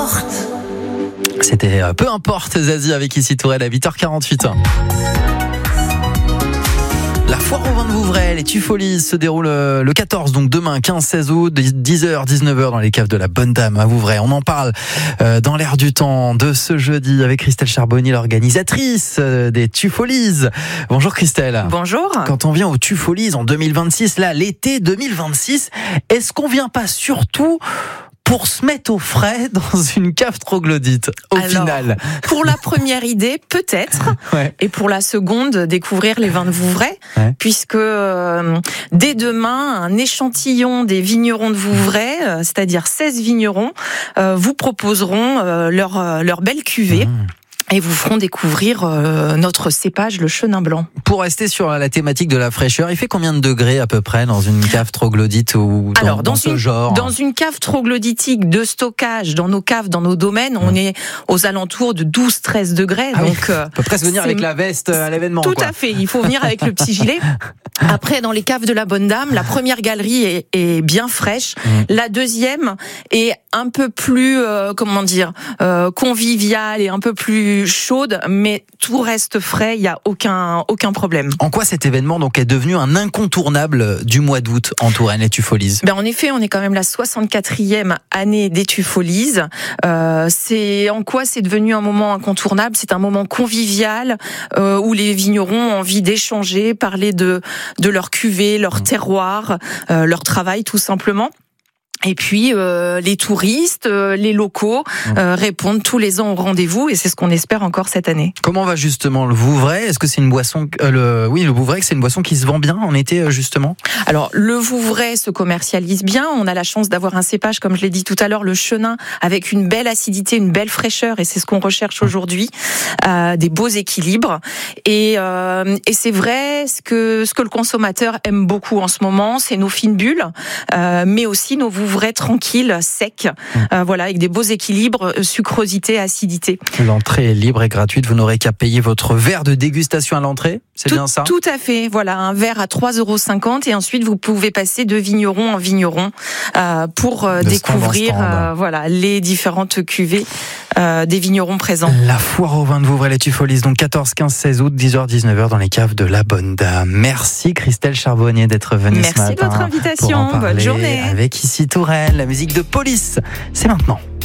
importe. C'était Peu importe Zazie avec ici Tourelle à 8h48. La foire au vin de Vouvray, les Tufolies se déroule le 14, donc demain 15-16 août, 10h-19h dans les caves de la Bonne Dame à Vouvray. On en parle dans l'air du temps de ce jeudi avec Christelle Charbonnier, l'organisatrice des Tufolies. Bonjour Christelle. Bonjour. Quand on vient aux Tufolies en 2026, là l'été 2026, est-ce qu'on vient pas surtout pour se mettre au frais dans une cave troglodyte, final? Pour la première idée, peut-être. Ouais. Et pour la seconde, découvrir les vins de Vouvray. Ouais. Puisque dès demain, un échantillon des vignerons de Vouvray, c'est-à-dire 16 vignerons, vous proposeront leur belle cuvée. Et vous feront découvrir notre cépage, le Chenin Blanc. Pour rester sur la thématique de la fraîcheur, il fait combien de degrés à peu près dans une cave troglodyte ou dans ce genre? Dans une cave troglodytique de stockage, dans nos caves, dans nos domaines, on est aux alentours de 12-13 degrés. Ah donc, oui. On peut presque venir avec la veste à l'événement. Tout à fait, il faut venir avec le petit gilet. Après, dans les caves de la Bonne Dame, la première galerie est bien fraîche. La deuxième est un peu plus, conviviale et un peu plus chaude, mais tout reste frais, il n'y a aucun problème. En quoi cet événement donc est devenu un incontournable du mois d'août en Touraine, les Tufolies? En effet, on est quand même la 64e année des Tufolies. C'est en quoi c'est devenu un moment incontournable? C'est un moment convivial où les vignerons ont envie d'échanger, parler de leur cuvée, leur terroir, leur travail tout simplement. Et puis les touristes, les locaux répondent tous les ans au rendez-vous et c'est ce qu'on espère encore cette année. Comment va justement le Vouvray? Est-ce que c'est une boisson le Vouvray, c'est une boisson qui se vend bien en été justement? Alors le Vouvray se commercialise bien. On a la chance d'avoir un cépage, comme je l'ai dit tout à l'heure, le Chenin, avec une belle acidité, une belle fraîcheur et c'est ce qu'on recherche aujourd'hui, des beaux équilibres. Et c'est vrai ce que le consommateur aime beaucoup en ce moment, c'est nos fines bulles, mais aussi nos Vouvray tranquille, sec, avec des beaux équilibres, sucrosité, acidité. L'entrée est libre et gratuite, vous n'aurez qu'à payer votre verre de dégustation à l'entrée, c'est bien ça? Tout à fait, voilà, un verre à 3,50 € et ensuite vous pouvez passer de vigneron en vigneron pour découvrir les différentes cuvées des vignerons présents. La foire au vin de Vouvray, les Tufolies, donc 14, 15, 16 août, 10h-19h dans les caves de la Bonne Dame. Merci Christelle Charbonnier d'être venue ce matin. Merci de votre invitation, bonne journée. Avec ici Tourelle, la musique de Police, c'est maintenant.